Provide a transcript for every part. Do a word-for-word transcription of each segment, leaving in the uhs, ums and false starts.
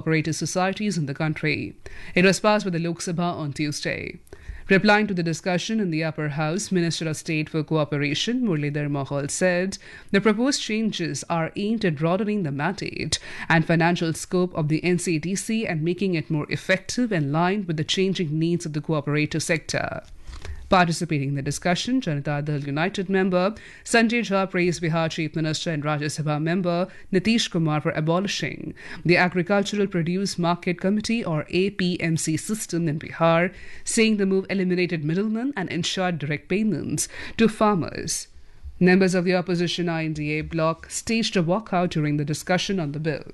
cooperative societies in the country. It was passed by the Lok Sabha on Tuesday. Replying to the discussion in the upper house, Minister of State for Cooperation Muralidhar Mohal said the proposed changes are aimed at broadening the mandate and financial scope of the N C D C and making it more effective and in line with the changing needs of the cooperative sector. Participating in the discussion, Janata Dal United member Sanjay Jha praised Bihar Chief Minister and Rajya Sabha member Nitish Kumar for abolishing the Agricultural Produce Market Committee or A P M C system in Bihar, saying the move eliminated middlemen and ensured direct payments to farmers. Members of the opposition I N D A bloc staged a walkout during the discussion on the bill.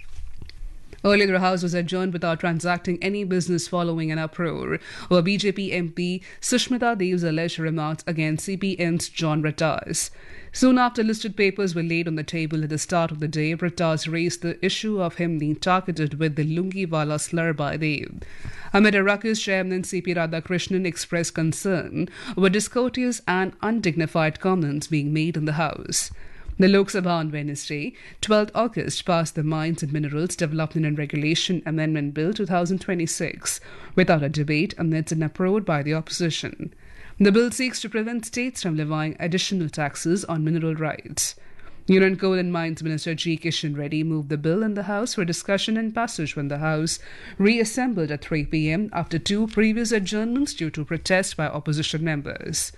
Earlier, the House was adjourned without transacting any business following an uproar over B J P M P Sushmita Dev's alleged remarks against C P M's John Brattas. Soon after listed papers were laid on the table at the start of the day, Brattas raised the issue of him being targeted with the Lungiwala slur by Dev. Amid a ruckus, Chairman C P Radhakrishnan expressed concern over discourteous and undignified comments being made in the House. The Lok Sabha on Wednesday, twelfth August, passed the Mines and Minerals Development and Regulation Amendment Bill twenty twenty-six without a debate amidst an uproar by the opposition. The bill seeks to prevent states from levying additional taxes on mineral rights. Union Coal and Mines Minister G. Kishan Reddy moved the bill in the House for discussion and passage when the House reassembled at three p.m. after two previous adjournments due to protest by opposition members.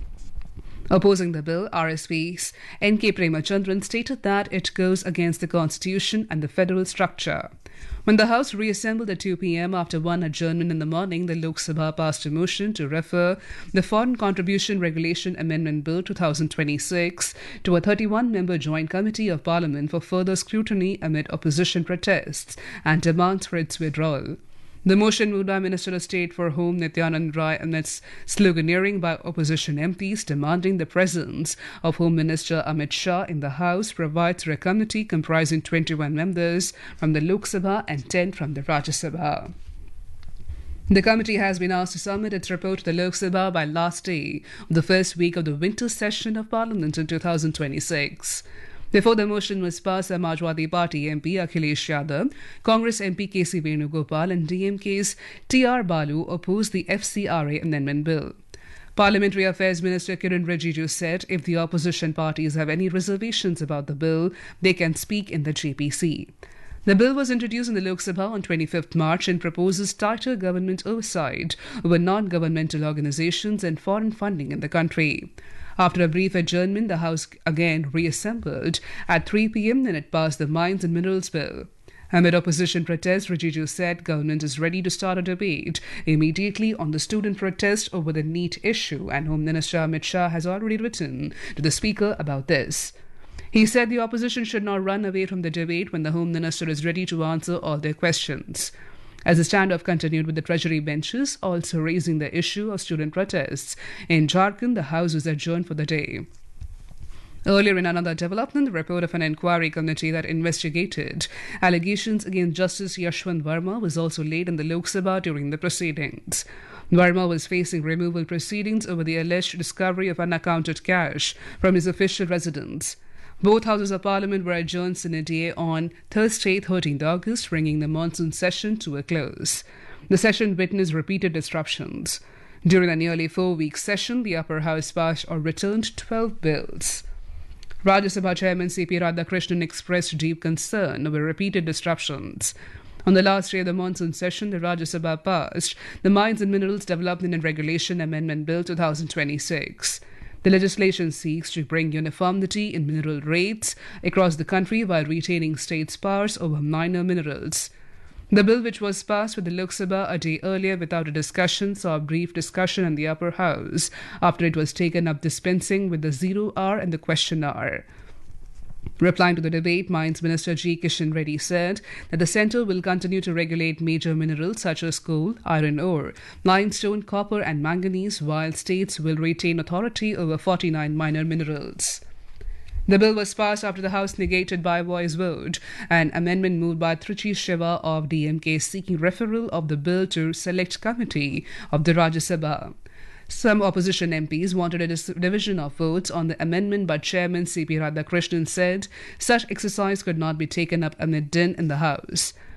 Opposing the bill, R S P's N K Premachandran stated that it goes against the Constitution and the federal structure. When the House reassembled at two p.m. after one adjournment in the morning, the Lok Sabha passed a motion to refer the Foreign Contribution Regulation Amendment Bill twenty twenty-six to a thirty-one member Joint Committee of Parliament for further scrutiny amid opposition protests and demands for its withdrawal. The motion moved by Minister of State for Home Nityanand Rai amidst sloganeering by opposition M Ps demanding the presence of Home Minister Amit Shah in the House provides for a committee comprising twenty-one members from the Lok Sabha and ten from the Rajya Sabha. The committee has been asked to submit its report to the Lok Sabha by last day of the first week of the winter session of Parliament in two thousand twenty-six. Before the motion was passed, the Samajwadi Party M P Akhilesh Yadav, Congress M P K C Venugopal and D M K's T R Balu opposed the F C R A Amendment Bill. Parliamentary Affairs Minister Kiran Rijiju said if the opposition parties have any reservations about the bill, they can speak in the J P C. The bill was introduced in the Lok Sabha on twenty-fifth March and proposes tighter government oversight over non-governmental organizations and foreign funding in the country. After a brief adjournment, the House again reassembled at three p.m. and it passed the Mines and Minerals Bill. Amid opposition protests, Rijiju said government is ready to start a debate immediately on the student protest over the NEET issue, and Home Minister Amit Shah has already written to the Speaker about this. He said the opposition should not run away from the debate when the Home Minister is ready to answer all their questions. As the standoff continued with the Treasury benches also raising the issue of student protests, in Jharkhand the House was adjourned for the day. Earlier, in another development, the report of an inquiry committee that investigated allegations against Justice Yashwant Verma was also laid in the Lok Sabha during the proceedings. Verma was facing removal proceedings over the alleged discovery of unaccounted cash from his official residence. Both houses of Parliament were adjourned sine die on Thursday, thirteenth August, bringing the monsoon session to a close. The session witnessed repeated disruptions. During the nearly four-week session, the upper house passed or returned twelve bills. Rajya Sabha Chairman C P Radhakrishnan expressed deep concern over repeated disruptions. On the last day of the monsoon session, the Rajya Sabha passed the Mines and Minerals Development and Regulation Amendment Bill twenty twenty-six. The legislation seeks to bring uniformity in mineral rates across the country while retaining states' powers over minor minerals. The bill, which was passed with the Lok Sabha a day earlier without a discussion, saw a brief discussion in the upper house after it was taken up dispensing with the zero hour and the question hour. Replying to the debate, Mines Minister G. Kishan Reddy said that the centre will continue to regulate major minerals such as coal, iron ore, limestone, copper and manganese, while states will retain authority over forty-nine minor minerals. The bill was passed after the House negated by voice vote an amendment moved by Trichy Shiva of D M K seeking referral of the bill to Select Committee of the Rajya Sabha. Some opposition M Ps wanted a dis- division of votes on the amendment, but Chairman C P Radhakrishnan said such exercise could not be taken up amid din in the House.